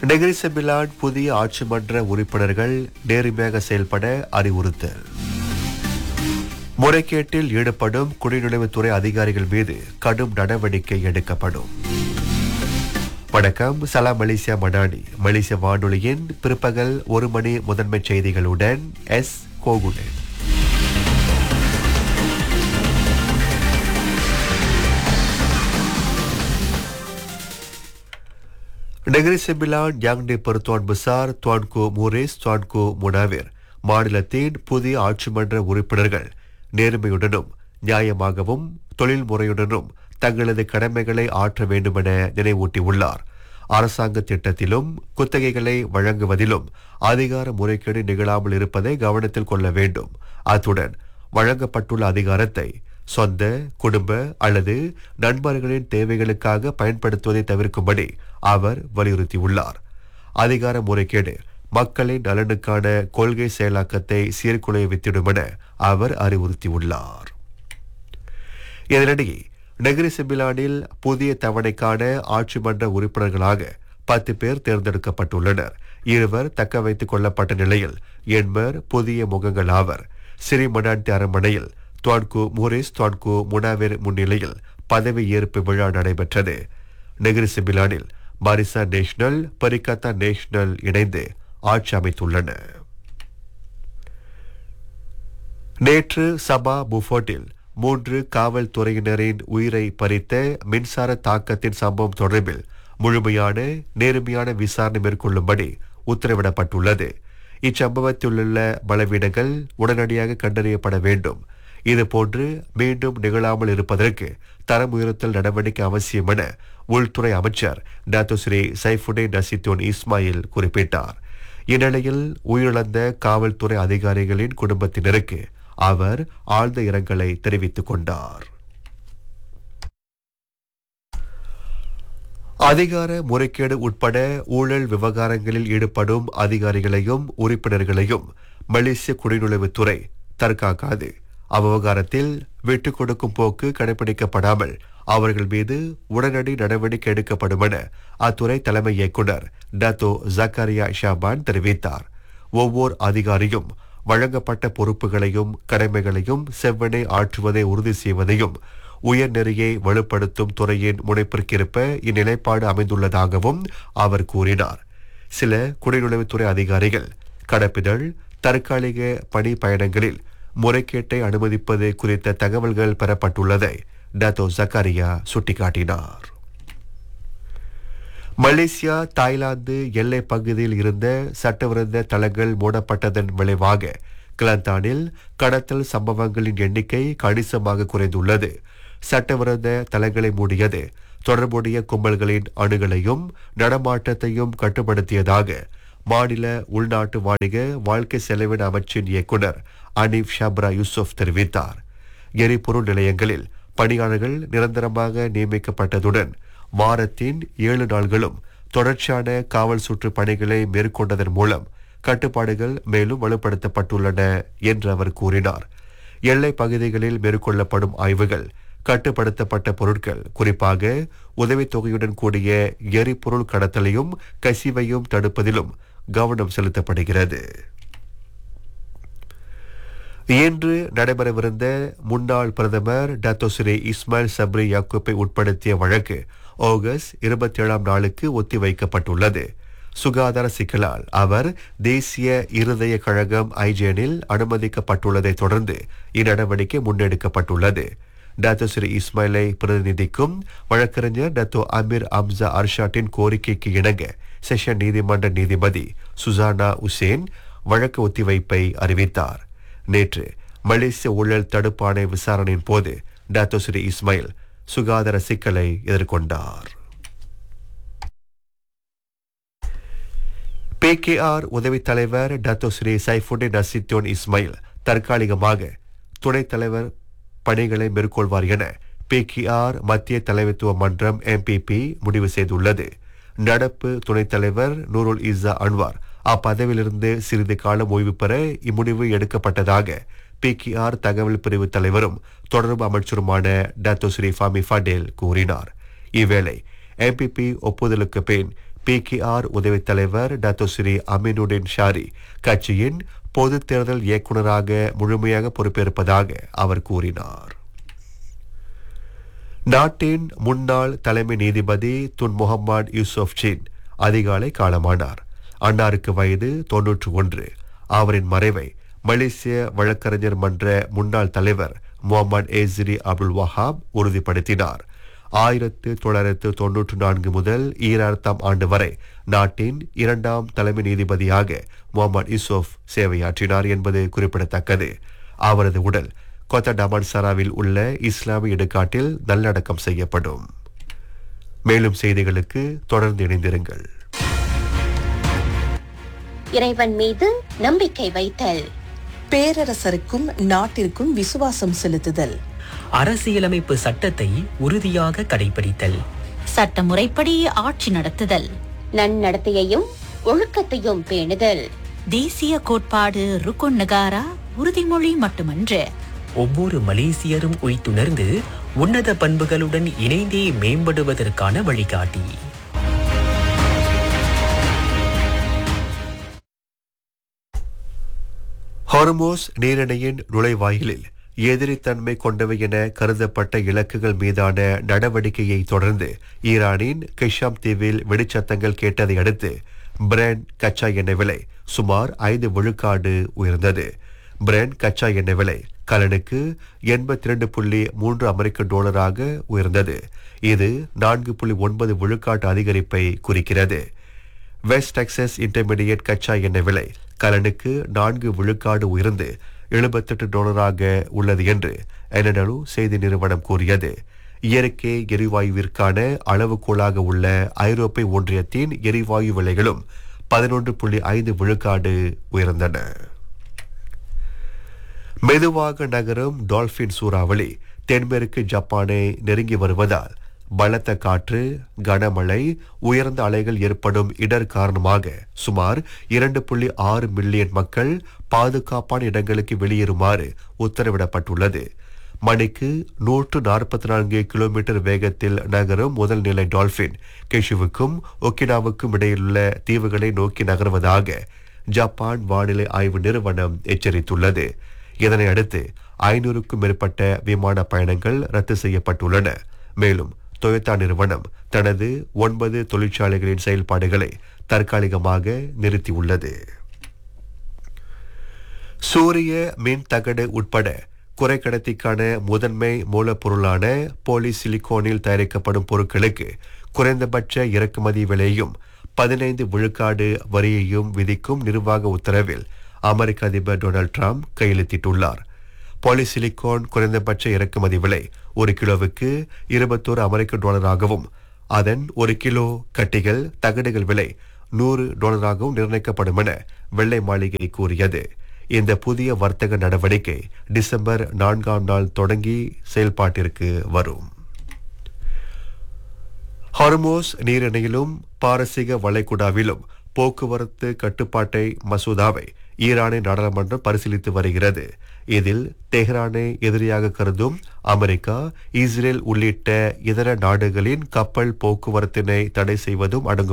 Negeri Sembilan புதிய ஆட்சி மன்ற உறுப்பினர்கள் நேர்மையாக செயல்பட அறிவுறுத்தல். முறைகேட்டில் ஈடுபடும் குடிநுழைவுத்துறை அதிகாரிகள் மீது கடும் நடவடிக்கை எடுக்கப்படும். வணக்கம், சலாம் மலேசியா மடானி. மலேசிய வானொலியின் பிற்பகல் 1 மணி முதன்மை செய்திகளுடன் எஸ் கோகுலன். நெகிரி செம்பிலான் யாங்டே பெருத்துவான் பசார் துவான்கு மூரேஸ் துவான்கு முனாவிர் மாநிலத்தின் புதிய ஆட்சி மன்ற உறுப்பினர்கள் நேர்மையுடனும் நியாயமாகவும் தொழில் முறையுடனும் தங்களது கடமைகளை ஆற்ற வேண்டுமென நினைவூட்டியுள்ளார். அரசாங்க திட்டத்திலும் குத்தகைகளை வழங்குவதிலும் அதிகார முறைகேடு நிகழாமல் இருப்பதை கவனத்தில் கொள்ள வேண்டும். அத்துடன் வழங்கப்பட்டுள்ள அதிகாரத்தை சொந்த குடும்ப அல்லது நண்பர்களின் தேவைகளுக்காக பயன்படுத்துவதை தவிர்க்கும்படி அவர் வலியுறுத்தியுள்ளார். அதிகார முறைகேடு மக்களின் நலனுக்கான கொள்கை செயலாக்கத்தை சீர்குலைய வித்திடும் என அவர் அறிவுறுத்தியுள்ளார். இதனிடையே நெகிரி செம்பிலானில் புதிய தவணைக்கான ஆட்சி மன்ற உறுப்பினர்களாக 10 பேர் தேர்ந்தெடுக்கப்பட்டுள்ளனர். 2 தக்க வைத்துக் கொள்ளப்பட்ட நிலையில் 80 புதிய முகங்கள் ஆவர். சிறி மடான்டி அரண்மனையில் துவான்கு மூரேஸ் துவான்கு முனாவிர் முன்னிலையில் பதவி ஏற்பு விழா நடைபெற்றது. நெகிரி செம்பிலானில் பாரிசா நேஷனல் பரிகத்தா நேஷனல் இணைந்து ஆட்சி அமைத்துள்ளன. நேற்று சபா புஃபோர்ட்டில் 3 காவல்துறையினரின் உயிரை பறித்த மின்சார தாக்கத்தின் சம்பவம் தொடர்பில் முழுமையான நேர்மையான விசாரணை மேற்கொள்ளும்படி உத்தரவிடப்பட்டுள்ளது. இச்சம்பவத்திலுள்ள பலவீனங்கள் உடனடியாக கண்டறியப்பட வேண்டும். இதுபோன்று மீண்டும் நிகழாமல் இருப்பதற்கு தரம் உயர்த்தல் நடவடிக்கை அவசியம் என உள்துறை அமைச்சர் டாக்டர் ஸ்ரீ சைஃபுடின் நசித்தோன் இஸ்மாயில் குறிப்பிட்டார். இந்நிலையில் உயிரிழந்த காவல்துறை அதிகாரிகளின் குடும்பத்தினருக்கு அவர் ஆழ்ந்த இரங்கலை தெரிவித்துக் கொண்டார். அதிகார முறைகேடு உட்பட ஊழல் விவகாரங்களில் ஈடுபடும் அதிகாரிகளையும் உறுப்பினர்களையும் மலேசிய குடிநுழைவுத்துறை தற்காக்காது. அவ்விவகாரத்தில் விட்டுக் கொடுக்கும் போக்கு கடைபிடிக்கப்படாமல் அவர்கள் மீது உடனடி நடவடிக்கை எடுக்கப்படும் என அத்துறை தலைமை இயக்குனர் டாக்டோ ஜக்காரியா ஷாபான் தெரிவித்தார். ஒவ்வொரு அதிகாரியும் வழங்கப்பட்ட பொறுப்புகளையும் கடமைகளையும் செவ்வனே ஆற்றுவதை உறுதி செய்வதையும் உயர்நெறியை வலுப்படுத்தும் துறையின் முனைப்பிற்கிருப்ப இந்நிலைப்பாடு அமைந்துள்ளதாகவும் அவர் கூறினார். சில குடிநுழைவுத்துறை அதிகாரிகள் கடப்பிதழ் தற்காலிக பணி பயணங்களில் முறைகேட்டை அனுமதிப்பது குறித்த தகவல்கள் பெறப்பட்டுள்ளதை டாக்டோ ஜக்காரியா சுட்டிக்காட்டினார். மலேசியா தாய்லாந்து எல்லை பகுதியில் இருந்த சட்டவிரோத தளங்கள் மூடப்பட்டதன் விளைவாக கிளந்தானில் கடத்தல் சம்பவங்களின் எண்ணிக்கை கணிசமாக குறைந்துள்ளது. சட்டவிரோத தளங்களை மூடியது தொடர்புடைய கும்பல்களின் அணுகலையும் நடமாட்டத்தையும் கட்டுப்படுத்தியதாக மாநில உள்நாட்டு வாணிக வாழ்க்கை செலவின அமைச்சின் இயக்குனர் அனீப் ஷப்ரா யூசுப் தெரிவித்தார். எரிபொருள் நிலையங்களில் பணியாளர்கள் நிரந்தரமாக நியமிக்கப்பட்டதுடன் வாரத்தின் 7 நாள்களும் தொடர்ச்சியான காவல் சுற்று பணிகளை மேற்கொண்டதன் மூலம் கட்டுப்பாடுகள் மேலும் வலுப்படுத்தப்பட்டுள்ளன என்று அவர் கூறினார். எல்லை பகுதிகளில் மேற்கொள்ளப்படும் ஆய்வுகள் கட்டுப்படுத்தப்பட்ட பொருட்கள், குறிப்பாக உதவித்தொகையுடன் கூடிய எரிபொருள் கடத்தலையும் கசிவையும் தடுப்பதிலும் கவனம் செலுத்தப்படுகிறது. இன்று நடைபெறவிருந்த முன்னாள் பிரதமர் டாக்டர் ஸ்ரீ இஸ்மாயில் சப்ரி யாக்கூப்பை உட்படுத்திய வழக்கு ஆகஸ்ட் 27ஆம் நாளுக்கு ஒத்திவைக்கப்பட்டுள்ளது. சுகாதார சிக்கலால் அவர் தேசிய இருதய கழகம் ஐஜேனில் அனுமதிக்கப்பட்டுள்ளதை தொடர்ந்து இந்நடவடிக்கை முன்னெடுக்கப்பட்டுள்ளது. டாக்டர் ஸ்ரீ இஸ்மாயிலை பிரதிநிதிக்கும் வழக்கறிஞர் டாக்டர் அமீர் அம்சா அர்ஷாட்டின் கோரிக்கைக்கு இணங்க செஷன் நீதிமன்ற நீதிபதி சுசானா உசேன் வழக்கு ஒத்திவைப்பை அறிவித்தார். நேற்று மலேசிய ஊழல் தடுப்பு ஆணைய விசாரணையின் போது டாக்டர் ஸ்ரீ இஸ்மாயில் சுகாதார சிக்கலை எதிர்கொண்டார். PKR உதவித் தலைவர் டாக்டர் ஸ்ரீ சைஃபுடின் நசித்தோன் இஸ்மாயில் தற்காலிகமாக துணைத் தலைவர் பணிகளை மேற்கொள்வார் என PKR மத்திய தலைமைத்துவ மன்றம் MPP முடிவு செய்துள்ளது. நடப்பு துணைத் தலைவர் நூருல் இஸ்ஸா அன்வார் அப்பதவியிலிருந்து சிறிது காலம் ஓய்வு பெற இம்முடிவு எடுக்கப்பட்டதாக PKR தகவல் பிரிவு தலைவரும் தொடர்பு அமைச்சருமான டாக்டர் ஸ்ரீ ஃபாமி ஃபடேல் கூறினார். இவ்வேளை MPP ஒப்புதலுக்கு பின் பிகேஆர் உதவித் தலைவர் டத்தோஸ்ரீ அமீனுடின் ஷாரி கட்சியின் பொது தேர்தல் இயக்குநராக முழுமையாக பொறுப்பேற்பதாக அவர் கூறினார். நாட்டின் முன்னாள் தலைமை நீதிபதி துன் முகமது யூசுப் சின் அதிகாலை காலமானார். அன்னாருக்கு வயது 91. அவரின் மறைவை மலேசிய வழக்கறிஞர் மன்ற முன்னாள் தலைவர் முகமது ஏசிரி அப்துல் வஹாப் உறுதிப்படுத்தினார். 1994 முதல் 2000 ஆண்டு வரை நாட்டின் 2ஆம் தலைமை நீதிபதியாக முகமது யூசுப் சேவையாற்றினார் என்பது குறிப்பிடத்தக்கது. அவரது உடல் கொத்த டமான்சராவில் உள்ள இஸ்லாமிய இடுகாட்டில் நல்லடக்கம் செய்யப்படும். மேலும் செய்திகளுக்கு தொடர்ந்து இணைந்திருங்கள். இறைவன் மீது நம்பிக்கை வைத்தல், பேரரசருக்கும் நாட்டிற்கும் விசுவாசம் செலுத்துதல், அரசியலமைப்பு சட்டத்தை உறுதியாக கடைபிடித்தல், சட்டமுறைப்படி ஆட்சி நடத்துதல், நன்னடத்தையையும் ஒழுக்கத்தையும் பேணுதல், தேசிய கோட்பாடு ருக்குன் நகாரா உறுதிமொழி மட்டுமன்று, ஒவ்வொரு மலேசியரும் உய்த்துணர்ந்து உன்னத பண்புகளுடன் இணைந்தே மேம்படுவதற்கான வழிகாட்டி. ஹார்மோஸ் நீரிணையின் நுழைவாயிலில் எதிரித்தன்மை கொண்டவை என கருதப்பட்ட இலக்குகள் மீதான நடவடிக்கையை தொடர்ந்து ஈரானின் கிஷாம் தீவில் வெடிச்சத்தங்கள் கேட்டதை அடுத்து பிரெண்ட் கச்சா எண்ணெய் விலை சுமார் 5 விழுக்காடு உயர்ந்தது. பிரெண்ட் கச்சா எண்ணெய் விலை கலனுக்கு 82.3 அமெரிக்க டாலராக உயர்ந்தது. இது 4.9 விழுக்காட்டு அதிகரிப்பை குறிக்கிறது. வெஸ்ட் டெக்சஸ் இன்டர்மீடியேட் கச்சா எண்ணெய் விலை கலனுக்கு 4 விழுக்காடு உயர்ந்து 78 டாலராக உள்ளது என்று எனடலு செய்தி நிறுவனம் கூறியது. இயற்கை எரிவாயுவிற்கான அளவுகோலாக உள்ள ஐரோப்பிய ஒன்றியத்தின் எரிவாயு விலைகளும் 11.5 விழுக்காடு உயர்ந்தன. மெதுவாக நகரும் டால்பின் சூறாவளி தென்மேற்கு ஜப்பானை நெருங்கி வருவதால் பலத்த காற்று, கனமழை, உயர்ந்த அலைகள் ஏற்படும் இடர் காரணமாக சுமார் 2.6 மில்லியன் மக்கள் பாதுகாப்பான இடங்களுக்கு வெளியேறுமாறு உத்தரவிடப்பட்டுள்ளது. மணிக்கு 144 கிலோமீட்டர் வேகத்தில் நகரும் முதல் நிலை டால்பின் கெஷுவுக்கும் ஒக்கினாவுக்கும் இடையிலுள்ள தீவுகளை நோக்கி நகர்வதாக ஜப்பான் வானிலை ஆய்வு நிறுவனம் எச்சரித்துள்ளது. இதனை அடுத்து 500க்கும் மேற்பட்ட விமான பயணங்கள் ரத்து செய்யப்பட்டுள்ளன. மேலும் டொயோட்டா நிறுவனம் தனது 9 தொழிற்சாலைகளின் செயல்பாடுகளை தற்காலிகமாக நிறுத்தியுள்ளது. சூரிய மின் தகடு உட்பட குறைக்கடத்திக்கான முதன்மை மூலப்பொருளான போலிசிலிகோனில் தயாரிக்கப்படும் பொருட்களுக்கு குறைந்தபட்ச இறக்குமதி விலையும் 15 விழுக்காடு வரியையும் விதிக்கும் நிர்வாக உத்தரவில் அமெரிக்க அதிபர் டொனால்ட் ட்ரம்ப் கையெழுத்திட்டுள்ளார். பாலிசிலிகான் குறைந்தபட்ச இறக்குமதி விலை 1 கிலோவுக்கு 21 அமெரிக்க டாலராகவும் அதன் 1 கிலோ கட்டிகள் தகடுகள் விலை $100 நிர்ணயிக்கப்படும் என வெள்ளை மாளிகை கூறியது. இந்த புதிய வர்த்தக நடவடிக்கை டிசம்பர் 4ஆம் நாள் தொடங்கி செயல்பாட்டிற்கு வரும். ஹார்மோஸ் நீரிணையிலும் பாரசீக வளைகுடாவிலும் போக்குவரத்து கட்டுப்பாட்டை மசோதாவை ஈரானின் நாடாளுமன்றம் பரிசீலித்து வருகிறது. இதில் தெஹ்ரானை எதிரியாக கருதும் அமெரிக்கா, இஸ்ரேல் உள்ளிட்ட இதர நாடுகளின் கப்பல் போக்குவரத்தினை தடை செய்வதும் அடங்கும்